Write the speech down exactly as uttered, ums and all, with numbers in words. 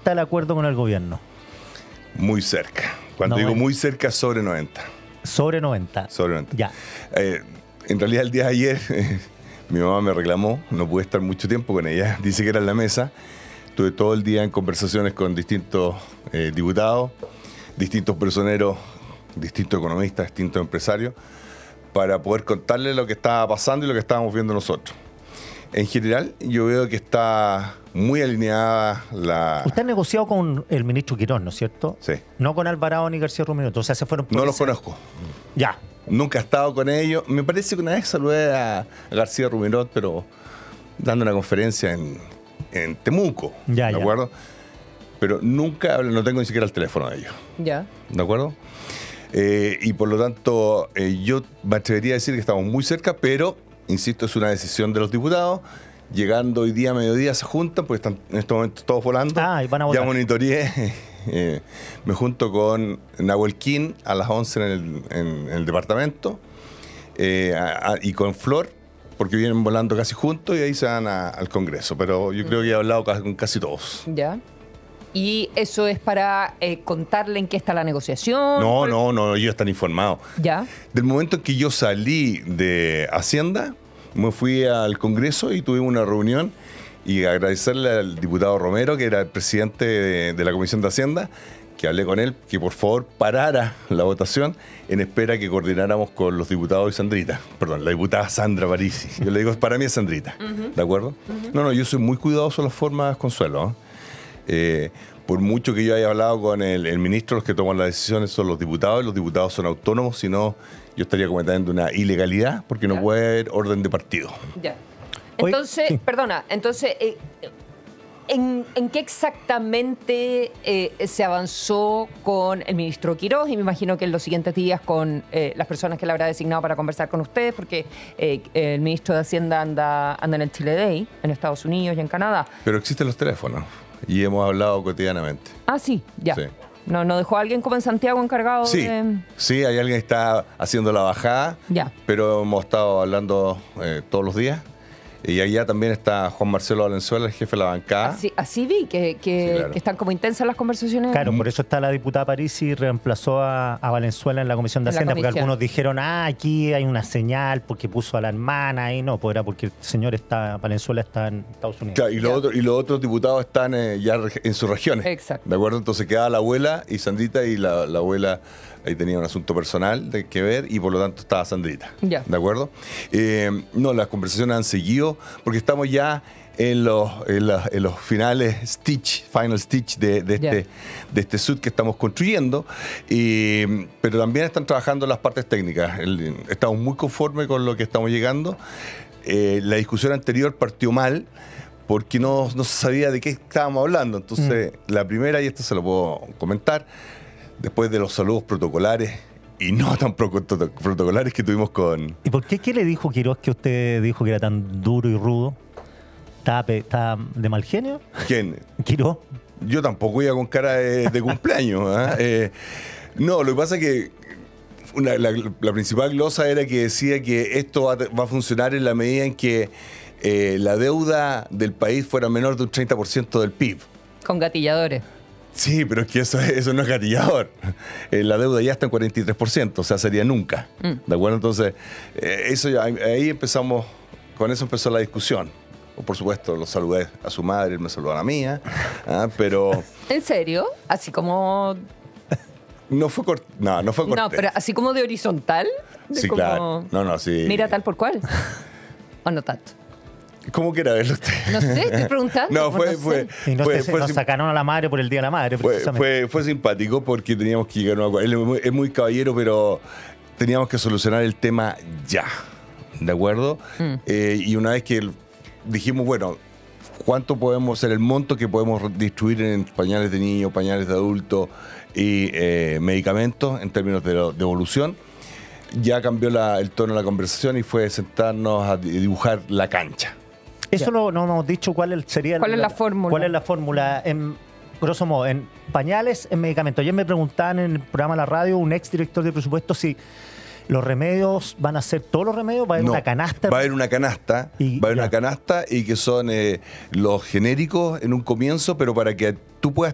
está el acuerdo con el gobierno? Muy cerca. Cuando No, digo bueno. muy cerca, sobre noventa. Sobre noventa. Sobre noventa. Ya. Eh, en realidad, el día de ayer, eh, mi mamá me reclamó, no pude estar mucho tiempo con ella, dice que era en la mesa. Estuve todo el día en conversaciones con distintos eh, diputados, distintos personeros, distintos economistas, distintos empresarios, para poder contarles lo que estaba pasando y lo que estábamos viendo nosotros. En general, yo veo que está muy alineada la... Usted ha negociado con el ministro Quirós, ¿no es cierto? Sí. No con Alvarado ni García Rumiroto. O sea, se fueron por No los ese- conozco. Ya. Nunca he estado con ellos. Me parece que una vez saludé a García Rumirot, pero dando una conferencia en, en Temuco, Ya, ¿de ya. acuerdo? Pero nunca, no tengo ni siquiera el teléfono de ellos, Ya. ¿de acuerdo? Eh, y por lo tanto, eh, yo me atrevería a decir que estamos muy cerca, pero, insisto, es una decisión de los diputados. Llegando hoy día a mediodía se juntan, porque están en estos momentos todos volando. Ah, y van a Ya votar. monitoreé. Eh, me junto con Nahuel Quin a las once en el, en, en el departamento eh, a- a- y con Flor, porque vienen volando casi juntos y ahí se van a- al Congreso. Pero yo creo que he hablado ca- con casi todos. Ya. Y eso es para eh, contarle en qué está la negociación. No, Por- no, no, ellos están informados. Ya. Del momento en que yo salí de Hacienda, me fui al Congreso y tuvimos una reunión y agradecerle al diputado Romero, que era el presidente de, de la Comisión de Hacienda, que hablé con él, que por favor parara la votación en espera que coordináramos con los diputados y Sandrita. Perdón, la diputada Sandra Parisi. Yo le digo, para mí es Sandrita. ¿De acuerdo? No, no, yo soy muy cuidadoso en las formas, Consuelo. ¿eh? Eh, por mucho que yo haya hablado con el, el ministro, los que toman las decisiones son los diputados, y los diputados son autónomos, si no, yo estaría cometiendo una ilegalidad porque no Ya. puede haber orden de partido. Ya. Oye, Entonces, sí. perdona, entonces, eh, ¿en, en qué exactamente eh, se avanzó con el ministro Quirós? Y me imagino que en los siguientes días con eh, las personas que le habrá designado para conversar con ustedes, porque eh, el ministro de Hacienda anda, anda en el Chile Day, en Estados Unidos y en Canadá. Pero existen los teléfonos y hemos hablado cotidianamente. Ah, sí, ya. Sí. No, no dejó a alguien como en Santiago encargado Sí, de... sí, hay alguien que está haciendo la bajada, Ya. pero hemos estado hablando eh, todos los días. Y allá también está Juan Marcelo Valenzuela, el jefe de la bancada. Así, así vi que, que- Sí, claro. que están como intensas las conversaciones. Claro, por eso está la diputada Parisi y reemplazó a, a Valenzuela en la Comisión de En la Hacienda, porque comisión. algunos dijeron, ah, aquí hay una señal porque puso a la hermana y no, pues era porque el señor está, Valenzuela está en Estados Unidos. Claro, y, los Ya. otros, y los otros diputados están eh, ya reg- en sus regiones. Exacto. ¿De acuerdo? Entonces quedaba la abuela y Sandrita, y la, la abuela ahí tenía un asunto personal de que ver y por lo tanto estaba Sandrita. Ya. ¿De acuerdo? Eh, no, las conversaciones han seguido porque estamos ya en los, en la- en los finales stitch, final stitch de, de Ya. este, de este sud que estamos construyendo, y- pero también están trabajando las partes técnicas. El- estamos muy conformes con lo que estamos llegando. Eh, la discusión anterior partió mal porque no, no se sabía de qué estábamos hablando. Entonces, la primera, y esto se lo puedo comentar, después de los saludos protocolares y no tan pro- protocolares que tuvimos con... ¿Y por qué qué le dijo Quirós que usted dijo que era tan duro y rudo? ¿Estaba, pe- estaba de mal genio? ¿Quién? Quirós. Yo tampoco iba con cara de, de cumpleaños. ¿ah? Eh, no, lo que pasa es que una- la, la principal glosa era que decía que esto va, a- va a funcionar en la medida en que eh, la deuda del país fuera menor de un treinta por ciento del P I B. Con gatilladores. Sí, pero es que eso, eso no es gatillador. Eh, la deuda ya está en cuarenta y tres por ciento, o sea, sería nunca. Mm. ¿De acuerdo? Entonces, eh, eso ya- ahí empezamos, con eso empezó la discusión. Por supuesto, lo saludé a su madre, él me saludó a la mía, ¿ah? Pero ¿En serio? Así como... no fue cortés. No, no fue cortés. No, pero así como de horizontal. De Sí, como, claro. No, no, sí. Mira tal por cual. ¿O no tanto? ¿Cómo quiera verlo usted? No sé, estoy preguntando. No, pues fue, fue, sé. Y no fue, se- fue nos sim- sacaron a la madre por el Día de la Madre, fue, precisamente. fue- fue simpático porque teníamos que llegar a un acuerdo. Él es muy, es muy caballero, pero teníamos que solucionar el tema ya. ¿De acuerdo? Mm. Eh, y una vez que el- dijimos, bueno, ¿cuánto podemos ser el monto que podemos distribuir en pañales de niños, pañales de adultos y eh, medicamentos en términos de lo- de evolución? Ya cambió la- el tono de la conversación y fue sentarnos a di- dibujar la cancha. Eso no, no hemos dicho cuál es- sería... ¿Cuál es la fórmula? ¿Cuál es la fórmula? En, grosso modo, en pañales, en medicamentos. Ayer me preguntaban en el programa de la radio, un ex director de presupuesto, si los remedios van a ser todos los remedios, va a haber No, una canasta. Va a haber una canasta, Y- va a haber ya. una canasta y que son eh, los genéricos en un comienzo, pero para que tú puedas